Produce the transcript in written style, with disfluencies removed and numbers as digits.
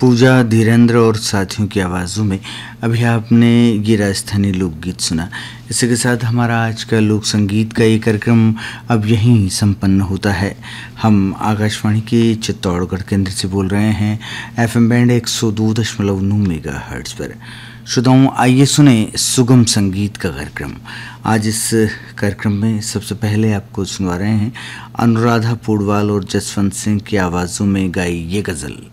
पूजा, धीरेन्द्र और साथियों की आवाज़ों में अभी आपने ये राजस्थानी लोकगीत सुना। इसी के साथ हमारा आज का लोक संगीत का ये कार्यक्रम अब यहीं संपन्न होता है। हम आकाशवाणी के चित्तौड़गढ़ केंद्र से बोल रहे हैं, FM बैंड 102.9 मेगाहर्ट्ज़ पर। श्रोताओं, आइए सुने सुगम संगीत का कार्यक्रम। आज इस कार्यक्रम में सबसे पहले आपको सुनवा रहे हैं अनुराधा पौडवाल और जसवंत सिंह की आवाज़ों में गाई ये गज़ल।